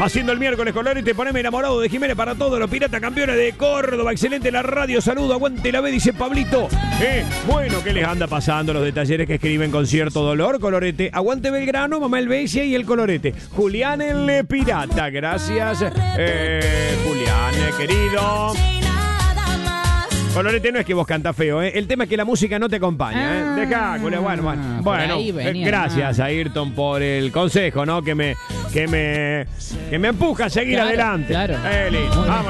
Haciendo el miércoles colorete, poneme enamorado de Jiménez para todos los piratas campeones de Córdoba. Excelente la radio, saludo, aguante la B, dice Pablito. Bueno, ¿qué les anda pasando los de talleres que escriben con cierto dolor, colorete? Aguante Belgrano, mamá el Besia y el colorete. Julián el pirata, gracias. Julián, querido. Colorete, no es que vos cantás feo, ¿eh? El tema es que la música no te acompaña, ¿eh? Dejá, bueno, gracias a Ayrton por el consejo, ¿no? Que me empuja a seguir adelante. Claro. Listo. Vamos.